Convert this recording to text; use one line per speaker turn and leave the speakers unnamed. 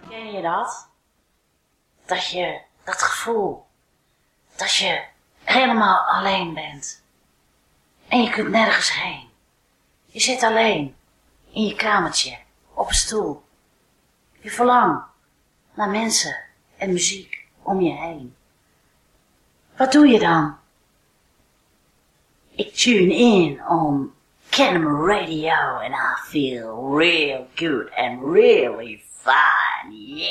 Ken je dat? Dat gevoel, dat je helemaal alleen bent. En je kunt nergens heen. Je zit alleen in je kamertje, op een stoel. Je verlangt naar mensen en muziek om je heen. Wat doe je dan? Ik tune in on Canon Radio and I feel real good and really fine, yeah.